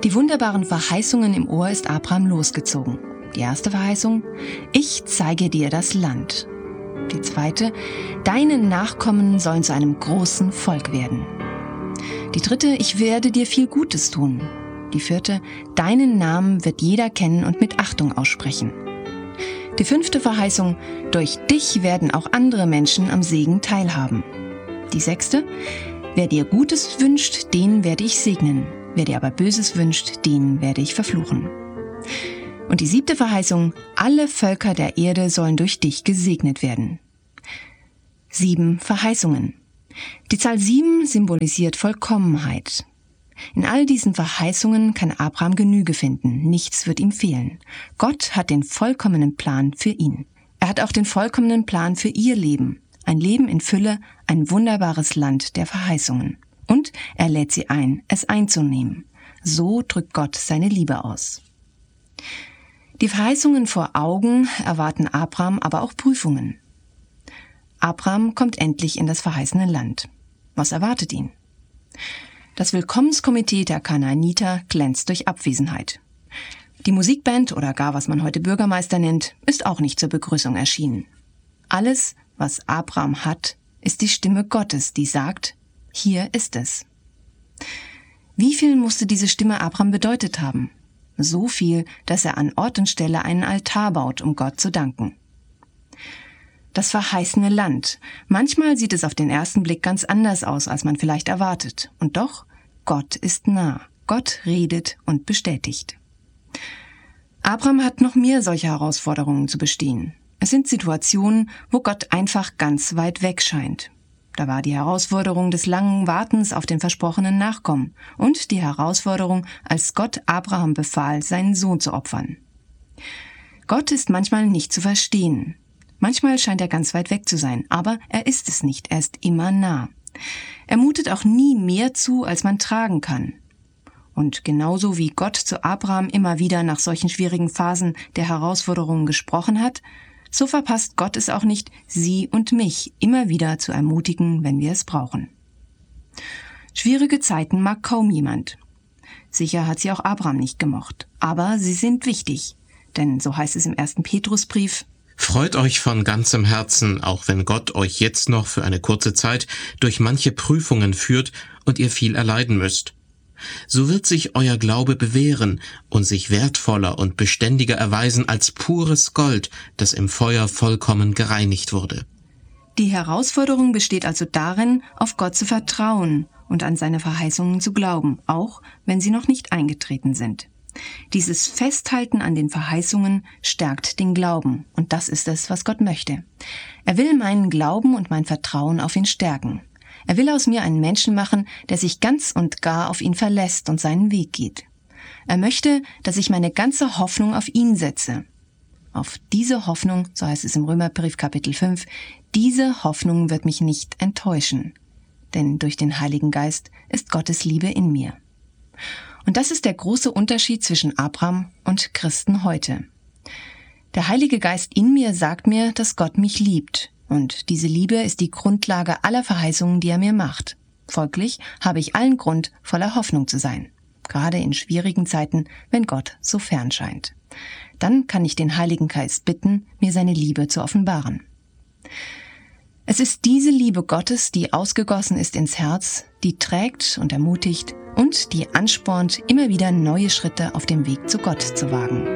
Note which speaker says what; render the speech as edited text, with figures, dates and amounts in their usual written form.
Speaker 1: Die wunderbaren Verheißungen im Ohr ist Abraham losgezogen. Die erste Verheißung: Ich zeige dir das Land. Die zweite: Deine Nachkommen sollen zu einem großen Volk werden. Die dritte: Ich werde dir viel Gutes tun. Die vierte: Deinen Namen wird jeder kennen und mit Achtung aussprechen. Die fünfte Verheißung: Durch dich werden auch andere Menschen am Segen teilhaben. Die sechste: Wer dir Gutes wünscht, den werde ich segnen. Wer dir aber Böses wünscht, den werde ich verfluchen. Und die siebte Verheißung: Alle Völker der Erde sollen durch dich gesegnet werden. 7 Verheißungen. Die Zahl 7 symbolisiert Vollkommenheit. In all diesen Verheißungen kann Abraham Genüge finden. Nichts wird ihm fehlen. Gott hat den vollkommenen Plan für ihn. Er hat auch den vollkommenen Plan für ihr Leben. Ein Leben in Fülle, ein wunderbares Land der Verheißungen. Und er lädt sie ein, es einzunehmen. So drückt Gott seine Liebe aus. Die Verheißungen vor Augen erwarten Abraham aber auch Prüfungen. Abraham kommt endlich in das verheißene Land. Was erwartet ihn? Das Willkommenskomitee der Kanaaniter glänzt durch Abwesenheit. Die Musikband oder gar was man heute Bürgermeister nennt, ist auch nicht zur Begrüßung erschienen. Alles, was Abraham hat, ist die Stimme Gottes, die sagt: Hier ist es. Wie viel musste diese Stimme Abraham bedeutet haben? So viel, dass er an Ort und Stelle einen Altar baut, um Gott zu danken. Das verheißene Land. Manchmal sieht es auf den ersten Blick ganz anders aus, als man vielleicht erwartet. Und doch, Gott ist nah. Gott redet und bestätigt. Abraham hat noch mehr solcher Herausforderungen zu bestehen. Es sind Situationen, wo Gott einfach ganz weit weg scheint. Da war die Herausforderung des langen Wartens auf den versprochenen Nachkommen und die Herausforderung, als Gott Abraham befahl, seinen Sohn zu opfern. Gott ist manchmal nicht zu verstehen. Manchmal scheint er ganz weit weg zu sein, aber er ist es nicht, er ist immer nah. Er mutet auch nie mehr zu, als man tragen kann. Und genauso wie Gott zu Abraham immer wieder nach solchen schwierigen Phasen der Herausforderungen gesprochen hat, so verpasst Gott es auch nicht, Sie und mich immer wieder zu ermutigen, wenn wir es brauchen. Schwierige Zeiten mag kaum jemand. Sicher hat sie auch Abraham nicht gemocht. Aber sie sind wichtig. Denn so heißt es im 1. Petrusbrief:
Speaker 2: Freut euch von ganzem Herzen, auch wenn Gott euch jetzt noch für eine kurze Zeit durch manche Prüfungen führt und ihr viel erleiden müsst. So wird sich euer Glaube bewähren und sich wertvoller und beständiger erweisen als pures Gold, das im Feuer vollkommen gereinigt wurde.
Speaker 1: Die Herausforderung besteht also darin, auf Gott zu vertrauen und an seine Verheißungen zu glauben, auch wenn sie noch nicht eingetreten sind. Dieses Festhalten an den Verheißungen stärkt den Glauben, und das ist es, was Gott möchte. Er will meinen Glauben und mein Vertrauen auf ihn stärken. Er will aus mir einen Menschen machen, der sich ganz und gar auf ihn verlässt und seinen Weg geht. Er möchte, dass ich meine ganze Hoffnung auf ihn setze. Auf diese Hoffnung, so heißt es im Römerbrief Kapitel 5, diese Hoffnung wird mich nicht enttäuschen. Denn durch den Heiligen Geist ist Gottes Liebe in mir. Und das ist der große Unterschied zwischen Abraham und Christen heute. Der Heilige Geist in mir sagt mir, dass Gott mich liebt. Und diese Liebe ist die Grundlage aller Verheißungen, die er mir macht. Folglich habe ich allen Grund, voller Hoffnung zu sein. Gerade in schwierigen Zeiten, wenn Gott so fern scheint. Dann kann ich den Heiligen Geist bitten, mir seine Liebe zu offenbaren. Es ist diese Liebe Gottes, die ausgegossen ist ins Herz, die trägt und ermutigt und die anspornt, immer wieder neue Schritte auf dem Weg zu Gott zu wagen.